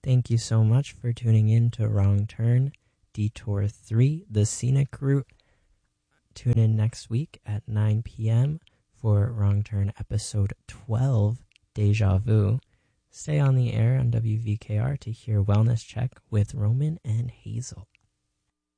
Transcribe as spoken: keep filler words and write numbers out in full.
Thank you so much for tuning in to Wrong Turn, Detour three, The Scenic Route. Tune in next week at nine p.m. for Wrong Turn episode twelve, Deja Vu. Stay on the air on W V K R to hear Wellness Check with Roman and Hazel.